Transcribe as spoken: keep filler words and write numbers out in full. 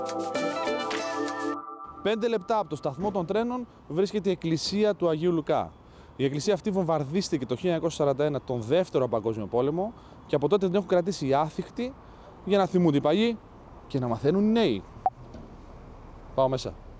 Πέντε λεπτά από το σταθμό των τρένων βρίσκεται η εκκλησία του Αγίου Λουκά. Η εκκλησία αυτή βομβαρδίστηκε το χίλια εννιακόσια σαράντα ένα, τον Δεύτερο Παγκόσμιο Πόλεμο, και από τότε την έχουν κρατήσει άθικτη για να θυμούνται οι παλιοί και να μαθαίνουν οι νέοι. Πάω μέσα.